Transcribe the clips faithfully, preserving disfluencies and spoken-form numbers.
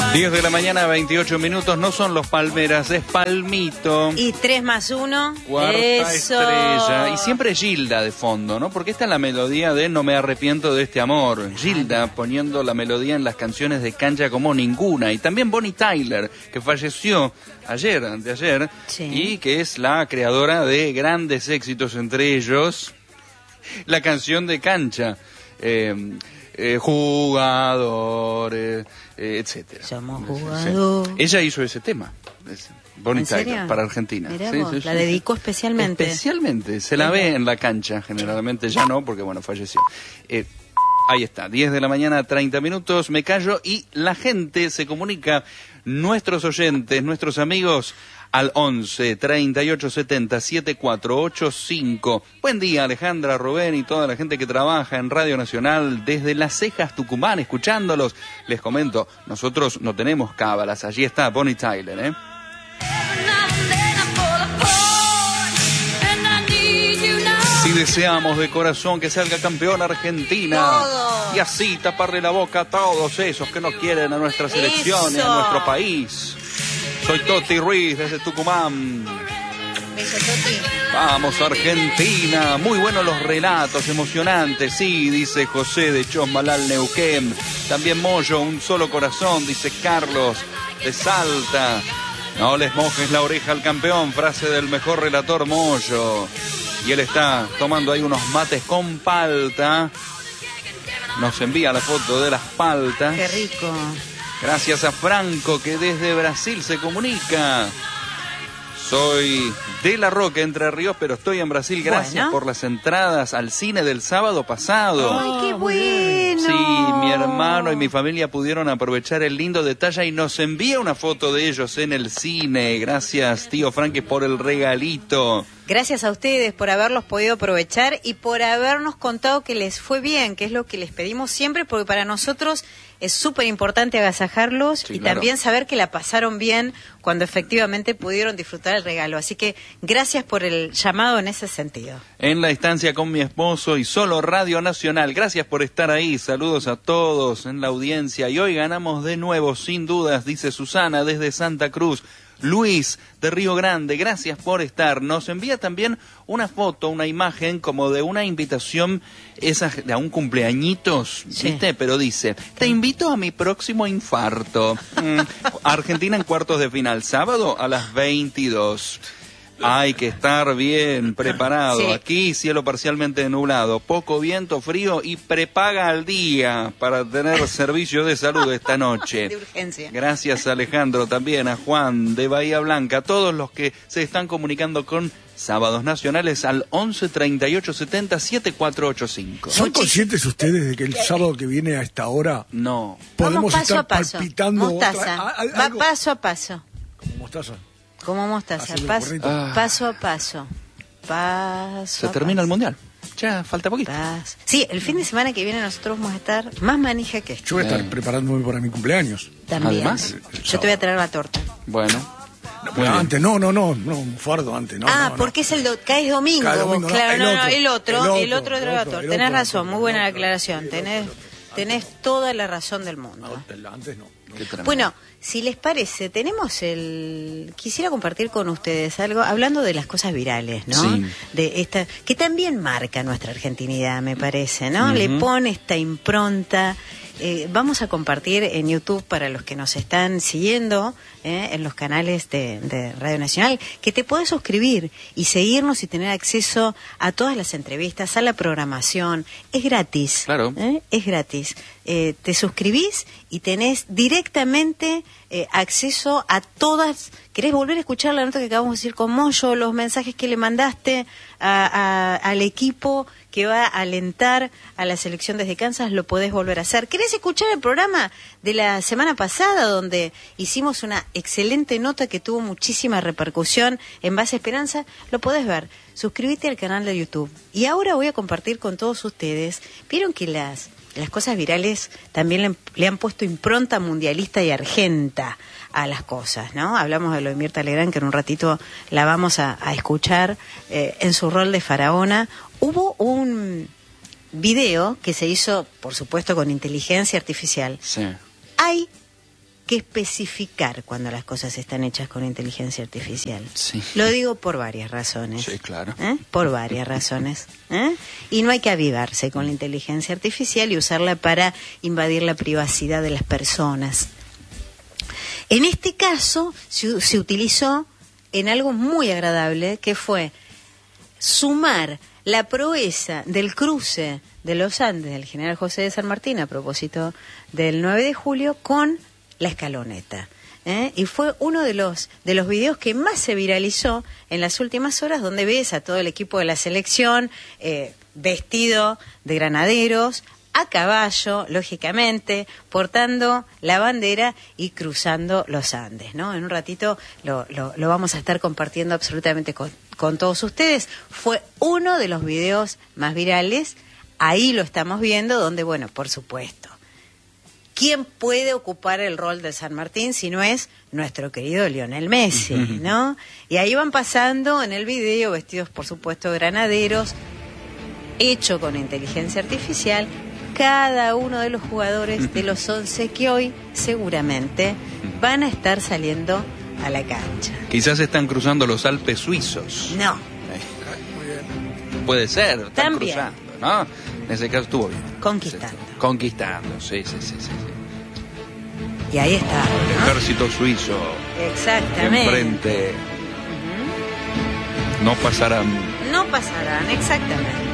diez de la mañana, veintiocho minutos, no son los Palmeras, es Palmito. Y tres más uno. Cuarta Eso. estrella. Y siempre Gilda de fondo, ¿no? Porque esta es la melodía de No me arrepiento de este amor. Gilda poniendo la melodía en las canciones de Cancha como ninguna. Y también Bonnie Tyler, que falleció ayer, anteayer, Sí. y que es la creadora de grandes éxitos, entre ellos la canción de Cancha. Eh, eh, jugadores, eh, etcétera. Somos Sí. jugadores. Ella hizo ese tema, es Bonnie ¿En serio? Tyler, para Argentina. Mirá Sí, vos, sí, la sí. dedicó especialmente. Especialmente, se la ve en la cancha, generalmente ya no, porque bueno, falleció. Eh, ahí está, diez de la mañana, treinta minutos, me callo y la gente se comunica, nuestros oyentes, nuestros amigos, al once, treinta y ocho, setenta, setenta y cuatro ochenta y cinco. Buen día, Alejandra, Rubén y toda la gente que trabaja en Radio Nacional desde Las Cejas, Tucumán, escuchándolos. Les comento, nosotros no tenemos cábalas, allí está Bonnie Tyler, ¿eh? Si deseamos de corazón que salga campeón Argentina, Todo. y así taparle la boca a todos esos que no quieren a nuestra selección y a Eso. nuestro país. Soy Toti Ruiz desde Tucumán. Beso, Toti. Vamos Argentina, muy buenos los relatos, emocionantes, sí, dice José de Chosmalal, Neuquén. También Moyo, un solo corazón, dice Carlos de Salta. No les mojes la oreja al campeón, frase del mejor relator Moyo. Y él está tomando ahí unos mates con palta. Nos envía la foto de las paltas. Qué rico. Gracias a Franco, que desde Brasil se comunica. Soy de La Roca, Entre Ríos, pero estoy en Brasil. Gracias Bueno. por las entradas al cine del sábado pasado. Ay, qué bueno. Sí, mi hermano y mi familia pudieron aprovechar el lindo detalle y nos envía una foto de ellos en el cine. Gracias, tío Frankie, por el regalito. Gracias a ustedes por haberlos podido aprovechar y por habernos contado que les fue bien, que es lo que les pedimos siempre, porque para nosotros es súper importante agasajarlos Sí, y claro. también saber que la pasaron bien cuando efectivamente pudieron disfrutar el regalo. Así que gracias por el llamado en ese sentido. En la estancia con mi esposo y solo Radio Nacional. Gracias por estar ahí. Saludos a todos en la audiencia. Y hoy ganamos de nuevo, sin dudas, dice Susana desde Santa Cruz. Luis de Río Grande, gracias por estar. Nos envía también una foto, una imagen como de una invitación esa de a un cumpleañitos, Sí. ¿viste? Pero dice, te invito a mi próximo infarto. Mm, Argentina en cuartos de final, sábado a las veintidós. Hay que estar bien preparado. Sí. Aquí cielo parcialmente nublado, poco viento, frío y prepaga al día para tener servicio de salud esta noche. De urgencia. Gracias, Alejandro, también a Juan de Bahía Blanca, a todos los que se están comunicando con Sábados Nacionales al once, treinta y ocho, setenta, setenta y cuatro ochenta y cinco. ¿Son conscientes ustedes de que el sábado que viene a esta hora No. podemos Vamos paso estar a paso. palpitando Mostaza. otra- a- a- Va algo paso a paso. como mostaza? Como mostaza. Haciendo el Pas- cuernito. Ah. Paso a paso. Paso Se a termina el paso. mundial. Ya falta poquito. Paso. Sí, el fin de semana que viene nosotros vamos a estar más manija que esto. Yo voy a estar Eh. preparándome para mi cumpleaños. También. Además, yo te voy a traer la torta. Bueno. No, Muy pero bien. antes, no, no, no, no, un fardo antes, no. ah, no, no. porque es el do cae domingo. Cae vos, domingo, no, claro, el no, no, otro, el otro, el el otro, otro, el de la otro, torta. el Tenés otro, razón, muy buena la el otro, aclaración. el Tenés, otro. tenés toda la razón del mundo. No, antes no. Qué tremendo. Bueno, si les parece, tenemos el... Quisiera compartir con ustedes algo, hablando de las cosas virales, ¿no? Sí. De esta, que también marca nuestra argentinidad, me parece, ¿no? Ujú. Le pone esta impronta. Eh, vamos a compartir en YouTube, para los que nos están siguiendo, eh, en los canales de, de Radio Nacional, que te puedes suscribir y seguirnos y tener acceso a todas las entrevistas, a la programación. Es gratis. Claro. ¿eh? Es gratis. Eh, te suscribís y tenés directamente eh, acceso a todas. ¿Querés volver a escuchar la nota que acabamos de decir con Moyo, los mensajes que le mandaste a, a, al equipo que va a alentar a la selección desde Kansas? Lo podés volver a hacer. ¿Querés escuchar el programa de la semana pasada, donde hicimos una excelente nota que tuvo muchísima repercusión en Base Esperanza? Lo podés ver. Suscríbete al canal de YouTube. Y ahora voy a compartir con todos ustedes. Vieron que las las cosas virales también le, le han puesto impronta mundialista y argenta a las cosas, ¿no? Hablamos de lo de Mirta Legrand, que en un ratito la vamos a, a escuchar eh, en su rol de faraona. Hubo un video que se hizo, por supuesto, con inteligencia artificial. Sí. Hay que especificar cuando las cosas están hechas con inteligencia artificial. Sí. Lo digo por varias razones. Sí, claro. ¿Eh? Por varias razones. ¿Eh? Y no hay que avivarse con la inteligencia artificial y usarla para invadir la privacidad de las personas. En este caso se, se utilizó en algo muy agradable, que fue sumar la proeza del cruce de los Andes del general José de San Martín a propósito del nueve de julio con la escaloneta. ¿Eh? Y fue uno de los de los videos que más se viralizó en las últimas horas, donde ves a todo el equipo de la selección eh, vestido de granaderos, a caballo, lógicamente, portando la bandera y cruzando los Andes, ¿no? En un ratito lo, lo, lo vamos a estar compartiendo absolutamente con, con todos ustedes. Fue uno de los videos más virales, ahí lo estamos viendo, donde, bueno, por supuesto, ¿quién puede ocupar el rol de San Martín si no es nuestro querido Lionel Messi, ¿no? Y ahí van pasando en el video, vestidos, por supuesto, granaderos, hecho con inteligencia artificial, cada uno de los jugadores de los once que hoy seguramente van a estar saliendo a la cancha. Quizás están cruzando los Alpes suizos. No. Puede ser, están También. cruzando, ¿no? En ese caso estuvo bien. Conquistando. Sí, conquistando, sí, sí, sí, sí, sí. Y ahí está, El ¿no? ejército suizo Exactamente. enfrente. No pasarán. No pasarán, exactamente.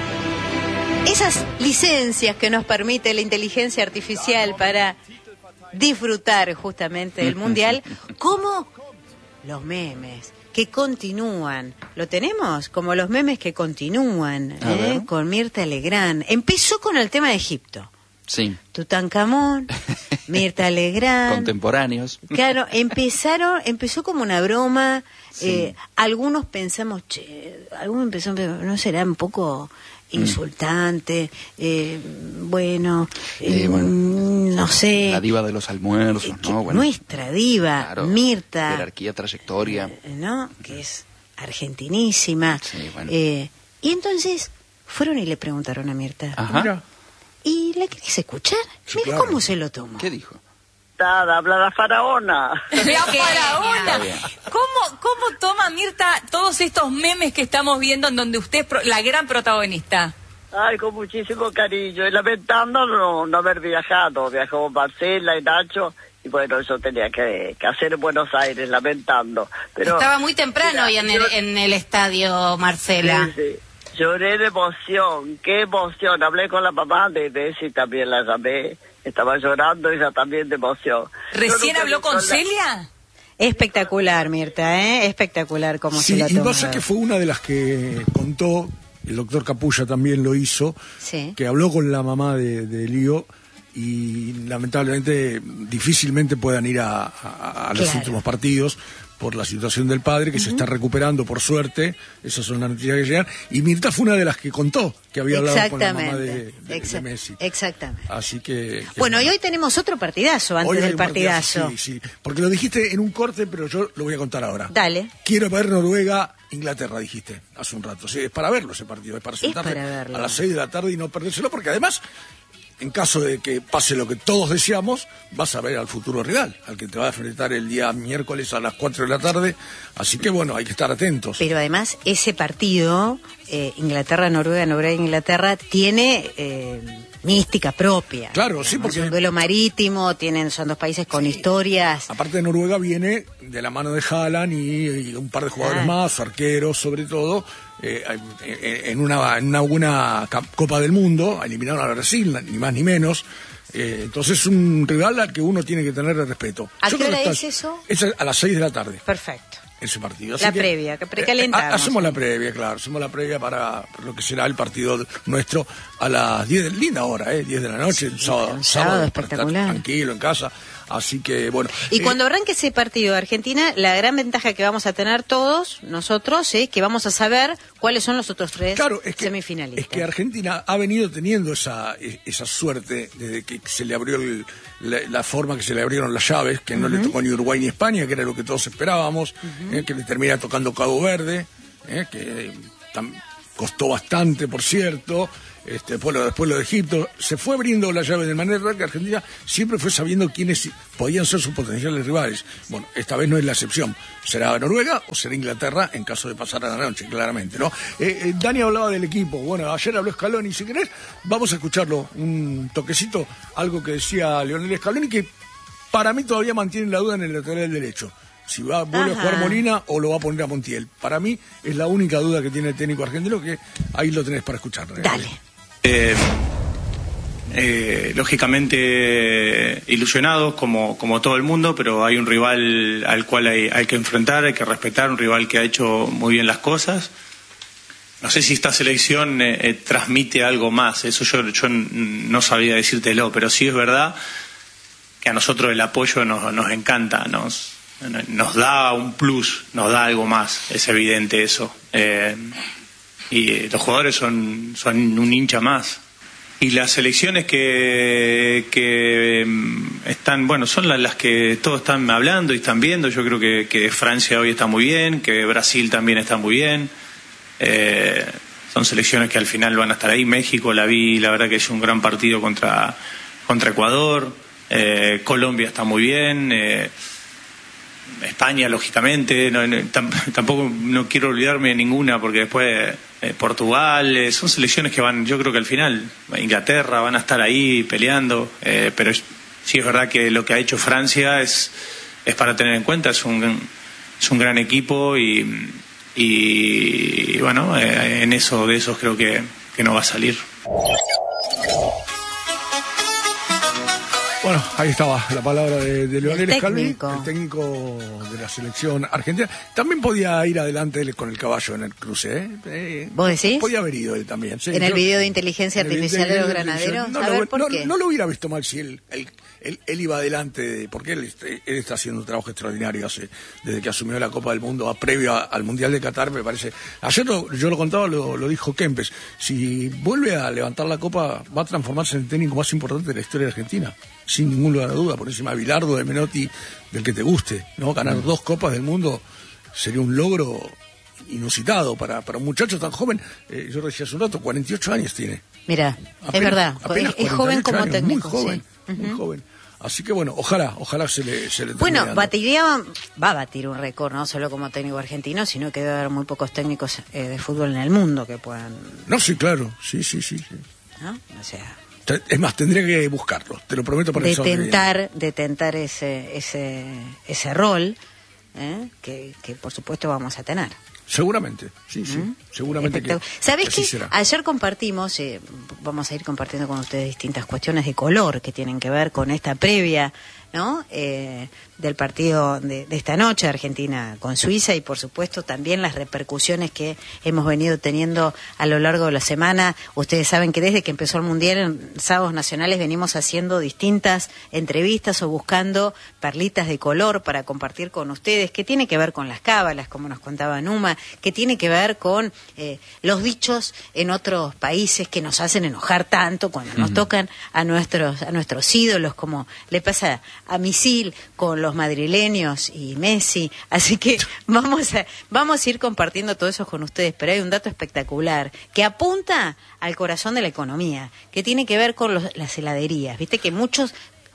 Esas licencias que nos permite la inteligencia artificial para disfrutar justamente del Mundial, como los memes que continúan. ¿Lo tenemos? Como los memes que continúan, A ¿eh? ver. Con Mirta Legrand. Empezó con el tema de Egipto. Sí. Tutankamón, Mirta Legrand. Contemporáneos. Claro, empezaron, empezó como una broma. Sí. Eh, algunos pensamos, che, algunos pensamos, ¿no será un poco insultante? Eh, bueno, Eh, eh, bueno, no sé. La diva de los almuerzos, Que ¿no? Bueno, nuestra diva, claro, Mirta, jerarquía, trayectoria. eh, ¿no? Que es argentinísima. Sí, bueno. Eh, y entonces fueron y le preguntaron a Mirta, Ajá. Mira, ¿y la querés escuchar? Sí, Mira claro. cómo se lo tomó. ¿Qué dijo? Habla la faraona. La Está faraona. bien. ¿Cómo, ¿Cómo toma Mirta todos estos memes que estamos viendo en donde usted es pro- la gran protagonista? Ay, con muchísimo cariño. Y lamentando no, no haber viajado. Viajó Marcela y Nacho. Y bueno, eso tenía que, que hacer en Buenos Aires, lamentando. Pero Estaba muy temprano Mira, hoy en el, yo- en el estadio, Marcela. Sí, sí. Lloré de emoción. Qué emoción. Hablé con la mamá de Bessie, también la llamé. Estaba llorando ella también de emoción. Yo ¿Recién nunca habló vi con la- Celia? Espectacular, Mirta, ¿eh? Espectacular cómo sí, se la y tomó. pasa que fue una de las que contó, el doctor Capulla también lo hizo, Sí. que habló con la mamá de, de Lío y lamentablemente difícilmente puedan ir a, a- a los Claro. últimos partidos por la situación del padre, que se está recuperando por suerte. Esas son las noticias que llegan. Y Mirta fue una de las que contó que había hablado con la mamá de, de- de Exa- Messi. Exactamente. Así que... que- Bueno, y hoy tenemos otro partidazo antes Hoy hay del un partidazo. Sí, sí, porque lo dijiste en un corte, pero yo lo voy a contar ahora. Dale. Quiero ver Noruega, Inglaterra, dijiste hace un rato. Sí, es para verlo ese partido, es para sentarse para verlo. a las seis de la tarde y no perdérselo, porque además, en caso de que pase lo que todos deseamos, vas a ver al futuro rival, al que te va a enfrentar el día miércoles a las cuatro de la tarde. Así que bueno, hay que estar atentos. Pero además, ese partido, eh, Inglaterra-Noruega, Noruega-Inglaterra, tiene eh, mística propia. Claro, sí, porque- Es un duelo marítimo, tienen, son dos países con historias. Aparte de Noruega viene de la mano de Haaland y, y un par de jugadores Ah. más, arqueros sobre todo, eh, en, en una, en una buena cap- Copa del Mundo, eliminaron a Brasil, ni más ni menos. Eh, entonces es un rival al que uno tiene que tener respeto. ¿A Yo qué creo hora que es eso? Es a las seis de la tarde, Perfecto. ese partido. La previa, que precalentamos. eh, ha- hacemos la previa, claro, hacemos la previa para lo que será el partido nuestro a las diez de linda hora, eh, diez de la noche, el sábado, un sábado para espectacular. estar tranquilo en casa. Así que bueno. Y eh, cuando arranque ese partido de Argentina, la gran ventaja que vamos a tener todos nosotros es que vamos a saber cuáles son los otros tres Claro, es que, semifinalistas. es que Argentina ha venido teniendo esa, esa suerte desde que se le abrió el- la, la forma que se le abrieron las llaves, que no le tocó ni Uruguay ni España, que era lo que todos esperábamos, eh, que le termina tocando Cabo Verde, eh, que tam- costó bastante, por cierto. este, después, lo, después lo de Egipto, se fue abriendo la llave de manera que Argentina siempre fue sabiendo quiénes podían ser sus potenciales rivales. Bueno, esta vez no es la excepción. ¿Será Noruega o será Inglaterra en caso de pasar a la noche, claramente, ¿no? Eh, eh, Dani hablaba del equipo. Bueno, ayer habló Scaloni, si querés, vamos a escucharlo, un toquecito, algo que decía Lionel Scaloni, que para mí todavía mantiene la duda en el lateral derecho. Si va, vuelve Ajá. a jugar Molina o lo va a poner a Montiel. Para mí es la única duda que tiene el técnico argentino, que ahí lo tenés para escuchar. Dale. Eh, eh, lógicamente ilusionados como, como todo el mundo, pero hay un rival al cual hay, hay que enfrentar, hay que respetar, un rival que ha hecho muy bien las cosas. No sé si esta selección eh, eh, transmite algo más, eso yo, yo no sabría decírtelo, pero sí es verdad que a nosotros el apoyo nos, nos encanta, nos... nos da un plus, nos da algo más, es evidente eso. Eh, y los jugadores son, son un hincha más. Y las selecciones que, que están, bueno, son las, las que todos están hablando y están viendo. Yo creo que, que Francia hoy está muy bien, que Brasil también está muy bien. Eh, son selecciones que al final van a estar ahí. México la vi, la verdad que es un gran partido contra, contra Ecuador. Eh, Colombia está muy bien. Eh, España, lógicamente, no, no, tampoco no quiero olvidarme de ninguna, porque después eh, Portugal, eh, son selecciones que van, yo creo que al final, Inglaterra, van a estar ahí peleando, eh, pero es, sí es verdad que lo que ha hecho Francia es, es para tener en cuenta, es un, es un gran equipo y, y bueno, eh, en eso, de esos creo que, que no va a salir. Bueno, ahí estaba la palabra de, de Lionel Scaloni, el técnico. técnico de la selección argentina. También podía ir adelante él con el caballo en el cruce, ¿eh? eh ¿Vos decís? Podía haber ido él también. Sí, en el yo, video de inteligencia artificial de los granaderos. No, a no, ver, ¿por no, qué? no lo hubiera visto mal si él, él, él, él iba adelante, porque él, él está haciendo un trabajo extraordinario hace, desde que asumió la Copa del Mundo, a previo a, al Mundial de Qatar, me parece. Ayer lo, yo lo contaba, lo, lo dijo Kempes. Si vuelve a levantar la Copa, va a transformarse en el técnico más importante de la historia de Argentina. Sin ningún lugar a duda, por encima de Bilardo, de Menotti, del que te guste, ¿no? Ganar dos Copas del Mundo sería un logro inusitado para, para un muchacho tan joven. Eh, yo decía hace un rato, cuarenta y ocho años tiene. Mira, Apenas- es verdad, apenas es, es joven como cuarenta y ocho años, técnico. Muy joven, sí. muy Ujú. joven. Así que bueno, ojalá, ojalá se le, se le termine Bueno, dando. batiría, va a batir un récord, no solo como técnico argentino, sino que debe haber muy pocos técnicos eh, de fútbol en el mundo que puedan, No, sí, claro, sí, sí, sí. sí. ¿no? O sea, Te- Es más, tendría que buscarlo, te lo prometo para de el sábado que viene. tentar, de tentar ese, ese, ese rol ¿eh? que, que por supuesto vamos a tener. Seguramente, sí, sí, ¿Mm? seguramente que, Espectacular. ¿Sabés que así qué? será. Ayer compartimos, eh, vamos a ir compartiendo con ustedes distintas cuestiones de color que tienen que ver con esta previa, ¿no? Eh, del partido de, de esta noche, Argentina con Suiza, y por supuesto también las repercusiones que hemos venido teniendo a lo largo de la semana. Ustedes saben que desde que empezó el Mundial en sábados nacionales venimos haciendo distintas entrevistas o buscando perlitas de color para compartir con ustedes, que tiene que ver con las cábalas, como nos contaba Numa, que tiene que ver con eh, los dichos en otros países que nos hacen enojar tanto cuando nos tocan a nuestros a nuestros ídolos, como le pasa a Misil con los madrileños y Messi. Así que vamos a vamos a ir compartiendo todo eso con ustedes, pero hay un dato espectacular que apunta al corazón de la economía, que tiene que ver con los- las heladerías. Viste que muchos,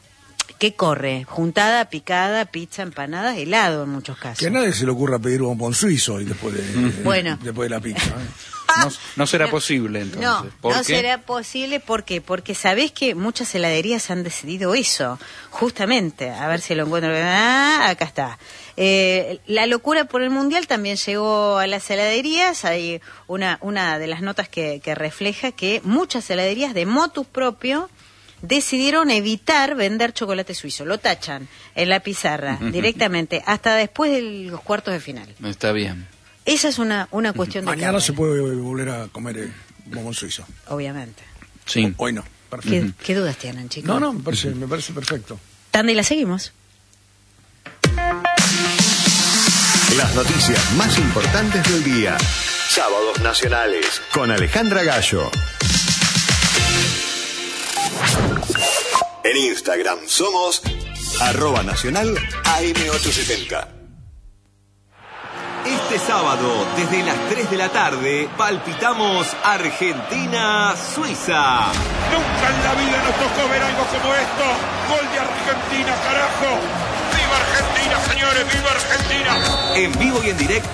¿qué corre? Juntada, picada, pizza, empanadas, helado en muchos casos. Que a nadie se le ocurra pedir un bombón suizo y después de, Bueno. después de la pizza. ¿eh? No, no será posible entonces. No, ¿Por no qué? será posible. ¿Por qué? Porque sabés que muchas heladerías han decidido eso, justamente. A ver si lo encuentro. Ah, acá está. Eh, la locura por el Mundial también llegó a las heladerías. Hay una, una de las notas que, que refleja que muchas heladerías de motus propio decidieron evitar vender chocolate suizo. Lo tachan en la pizarra directamente hasta después de los cuartos de final. Está bien. Esa es una, una cuestión de Mañana cábala, se puede volver a comer el bombón suizo. obviamente. Sí. Hoy no. Perfecto. ¿Qué, qué dudas tienen, chicos? No, no, me parece, me parece perfecto. Tanda y la seguimos. Las noticias más importantes del día. Sábados Nacionales con Alejandra Gallo. En Instagram somos arroba nacional A M ochocientos setenta. Esta Este sábado, desde las tres de la tarde, palpitamos Argentina-Suiza. Nunca en la vida nos tocó ver algo como esto. Gol de Argentina, carajo. ¡Viva Argentina, señores! ¡Viva Argentina! En vivo y en directo